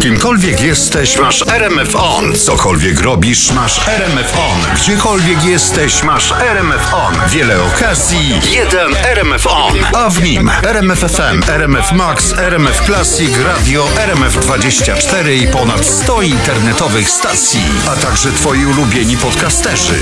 Kimkolwiek jesteś, masz RMF On. Cokolwiek robisz, masz RMF On. Gdziekolwiek jesteś, masz RMF On. Wiele okazji, jeden RMF On. A w nim RMF FM, RMF Max, RMF Classic, Radio, RMF24 i ponad 100 internetowych stacji. A także twoi ulubieni podcasterzy.